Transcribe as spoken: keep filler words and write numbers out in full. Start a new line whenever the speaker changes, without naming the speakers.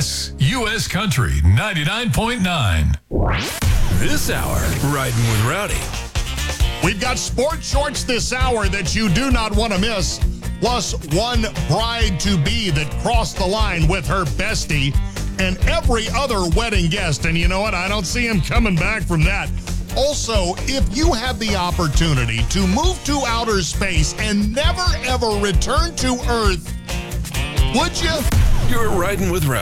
S, U S Country ninety-nine point nine.
This hour, Riding with Rowdy.
We've got sports shorts this hour that you do not want to miss, plus one bride-to-be that crossed the line with her bestie and every other wedding guest. And you know what? I don't see him coming back from that. Also, if you had the opportunity to move to outer space and never, ever return to Earth, would you?
You're Riding with Rowdy.